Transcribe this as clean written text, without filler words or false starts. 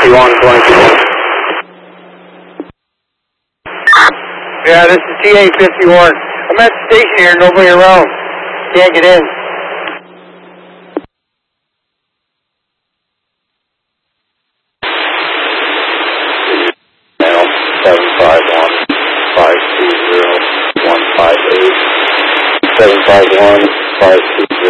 TA5122. Yeah, this is TA51. I'm at the station here, nobody around. Can't get in. Now, 751-520-158. 751-520-158.